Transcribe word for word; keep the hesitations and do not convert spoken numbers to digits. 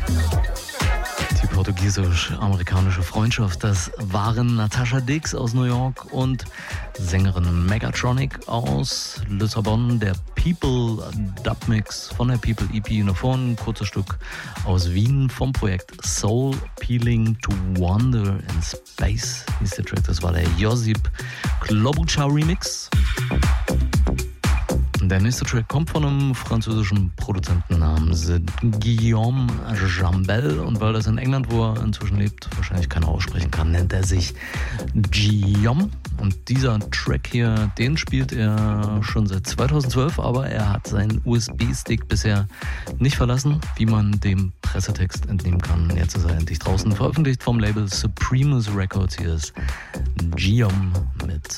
Die portugiesisch-amerikanische Freundschaft, das waren Natasha Dix aus New York und Sängerin Megatronic aus Lissabon. Der People Dubmix von der People E P davor, ein kurzes Stück aus Wien vom Projekt Soul Peeling to Wander in Space hieß der Track. Das war der Josip Klobuchar Remix. Der nächste Track kommt von einem französischen Produzenten namens Guillaume Jambel und weil das in England, wo er inzwischen lebt, wahrscheinlich keiner aussprechen kann, nennt er sich Guillaume. Und dieser Track hier, den spielt er schon seit zweitausendzwölf, aber er hat seinen U S B-Stick bisher nicht verlassen, wie man dem Pressetext entnehmen kann. Jetzt ist er endlich draußen, veröffentlicht vom Label Supremus Records. Hier ist Guillaume mit